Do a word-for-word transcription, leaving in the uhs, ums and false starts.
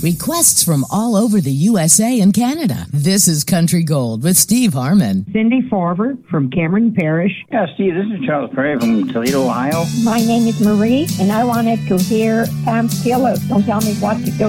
Requests from all over the U S A and Canada. This is Country Gold with Steve Harmon. Cindy Farber from Cameron Parish. Yeah, Steve, this is Charles Perry from Toledo, Ohio. My name is Marie, and I wanted to hear Pam Killer. Don't tell me what to do.